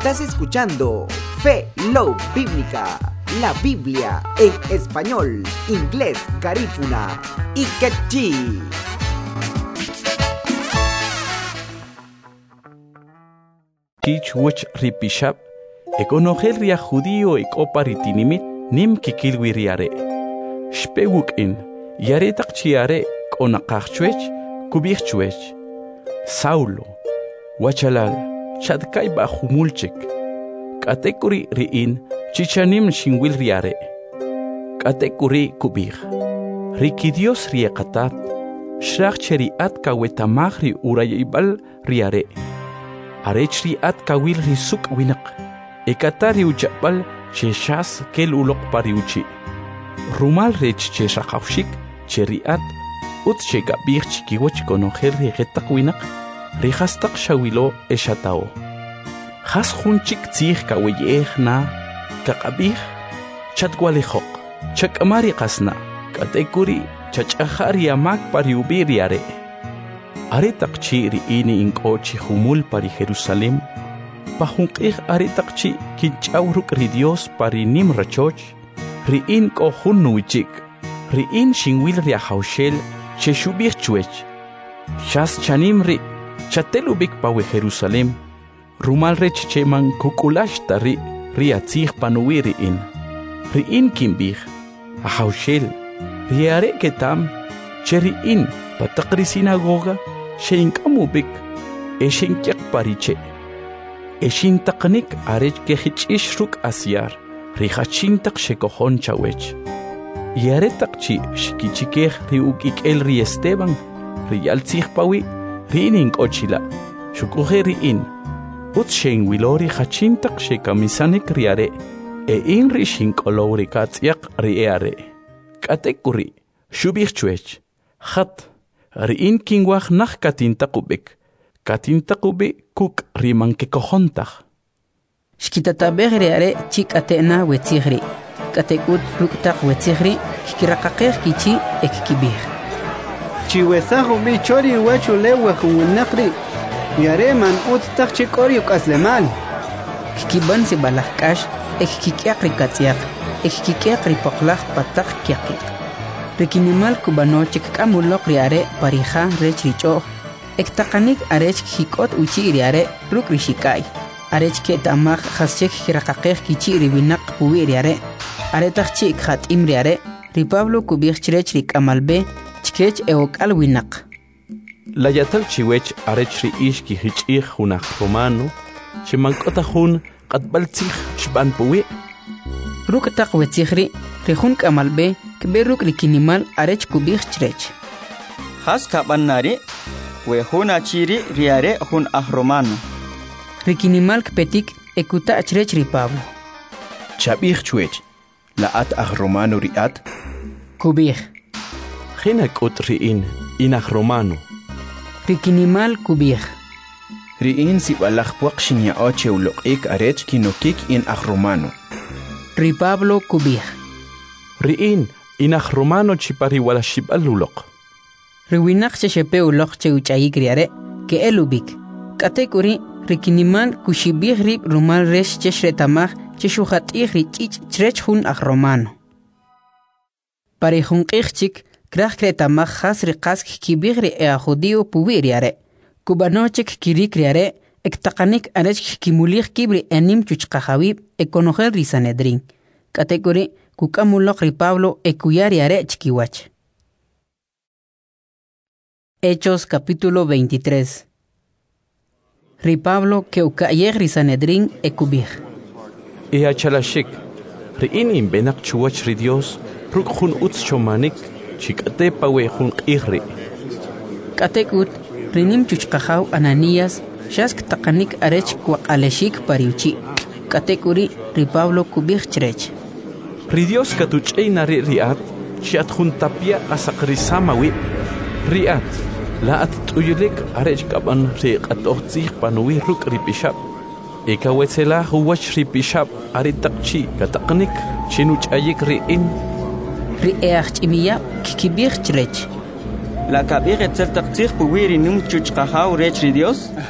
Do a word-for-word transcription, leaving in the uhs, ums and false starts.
Estás escuchando Fe Love Bíblica, la Biblia en español, inglés, garífuna y quechí. Tich wich ripishap, ekonogel ria judío ekoparitinimit nim kikilwiriare. Shpewuk in, yare takchiare konakachwech, kubirchwech. Saulo, wachalal, chadkai ba humulchek. Katekuri riin, chichanim shinwil riare. Katekuri kubir. Rikidios riekatat, shrachcheri at kawetamahri urayibal riare. Arechri at kawil risuk winak. Ekatari uchapal cheshas kel ulok pariuchi. Rumal rech cheshakawshik cheriat ut chegabir chikiwach konogel regetak winak. Rihastak shawilo eshatao. Has hunchik tzih kaweyeh na kakabir chatwalehok. Chakamari kasna katekuri chachahari amak pariubiriare. Aretakchi riini inkochi humul pari Jerusalem. Pahungkih aretakchi kinchauruk ri Dios pari nim rachoch. Riin ko hunuichik. Riin shingwil ria haushel cheshubir chuech. Shas chanim ri chatelubik pawe Jerusalem. Rumal rech cheman kukulash tari ria tzih panuwi riin. Riin kimbih. A haushel. Riare ketam cheriin patakri sinagoga. Sheinkamubik, eshinkyak pariche. Eshintaknik arech kehichishruк asyar, rihachintak shekohon chawech. Yaretakchi shikichikeh riukik el ri Esteban, riyaltzih pawi, riinink ochila, shukuhe riin. Ut shein wilori hachintak shekamisanek riare, e in ri shinkolori katzyak riare. Katekuri, shubirchuech, hat. Riin kingwach nach katintakubik. Katintakubi kuk riman kekohontach. Shkitatabeh reare chik atena wetzihri. Katekut ruktak wetzihri, kirakakeh kichi ekkibih. Chiwesahu mi chori wachu lewa kunakri. Yare man ut tak chikori ukaslemal. Kikiban si balahkash, ekkikyak rikatyak, ekkikyak ripoklach patak kyakik. Rekinimal kubanochik kamulok riare parija rech richo. Ektakanik arech hikot uchi riare ruk rishikai. Arech ketamach haschek hirakakeh kichi ribinak puwi riare. Aretach chik hat im riare. Ripablo kubich rech rik amalbe chkech eokal winak. La yatal chiwech arech ri ishki hichih hunach romano. Chimankotahun katbaltzich shban puwi. Ruk tak wetzihri rihun kamalbe. Beruk rikinimal arech kubich chrech. Has kabanari, we huna chiri riare hun ahromano. Rikinimal kpetik ekuta chrech ripablo. Chabich chuech, la at ahromano riat. Kubich. Hinak ut riin, in ahromano. Rikinimal kubich. Riin si balach puak shinya oche ulok arech kinokik in ahromano. Ripablo kubich. Riin. Inach romano chipari wala shibalulok. Riwinak chechepe ulok che uchayik riare, ke elubik. Katekuri, rikinimal kushibih rib rumal resh cheshretamach cheshuhatih richich chrech hun ach romano. Pari hun ichchik, krach kretamach has riqask kibih ri ea judio puwi riare. Kubanochik kirik riare, ektakanik arech kimulich kibri enim chuchkahawib ekonogel risanedrin. Katekuri, Kukamulok Ripablo ekuyari arech kiwach. Hechos capítulo veintitrés. Ripablo que ukayeh risanedrin ekubih. E achalashik. Riin in benak chuwach ri Dios. Ruk hun uts chomanik. Chikate pawe hun qihri. Katekut rinim chuchkahaw Ananías. Shask takanik arech kwak aleshik pariuchi. Katekuri Ripablo kubih chrech. Ri Dios katuch'ay nari riat, chiat juntapia asakrisamawi. Riat, la at tuyulik arech kaban ri qatohtzih panuwi ruk ripishap. Eka wetzela huwach ripishap aritakchi kataqnik chinuch'ayik riin. Ri each imiya kikibih chrech. La kabir etzel taktzih puwiri num chuchkahaw rech ri Dios.